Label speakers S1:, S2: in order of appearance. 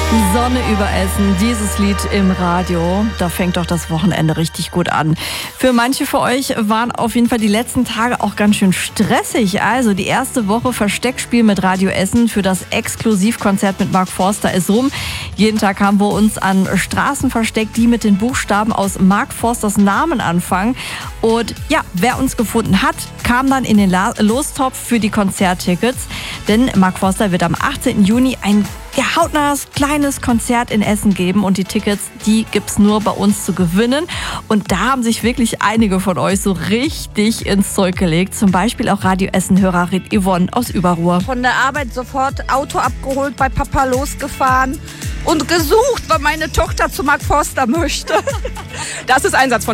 S1: Sonne über Essen, dieses Lied im Radio, da fängt doch das Wochenende richtig gut an. Für manche von euch waren auf jeden Fall die letzten Tage auch ganz schön stressig. Also die erste Woche Versteckspiel mit Radio Essen für das Exklusivkonzert mit Mark Forster ist rum. Jeden Tag haben wir uns an Straßen versteckt, die mit den Buchstaben aus Mark Forsters Namen anfangen. Und ja, wer uns gefunden hat, kam dann in den Lostopf für die Konzerttickets. Denn Mark Forster wird am 18. Juni ein hautnahes kleines Konzert in Essen geben und die Tickets, die gibt's nur bei uns zu gewinnen. Und da haben sich wirklich einige von euch so richtig ins Zeug gelegt. Zum Beispiel auch Radio Essen-Hörerin Yvonne aus Überruhr.
S2: Von der Arbeit sofort Auto abgeholt, bei Papa losgefahren und gesucht, weil meine Tochter zu Mark Forster möchte.
S3: Das ist Einsatz von